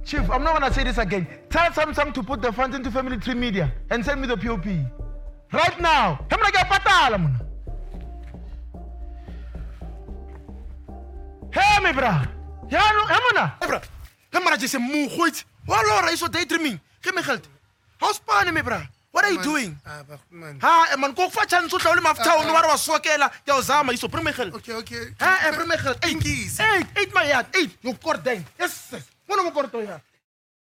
Chief, I'm not gonna say this again. Tell Samsung to put the funds into Family Tree Media and send me the POP. Right now. I'm gonna get patala, man. Hey, me, bra. Ja, no, Emma. Bra, hem maar just moe gooit. Waar Laura is wat daydreaming. Geef me geld. Hou spannen me, bra. What are you doing? Man. Ha, man, kok fa chan so tlawle mafta no war wa swakela. Ya uzama iso bring me geld. Okay. Ha, bring me geld. 8 Keys. 8 my yard. 8. Yo kort ding. Yes. Mono mo korto ya.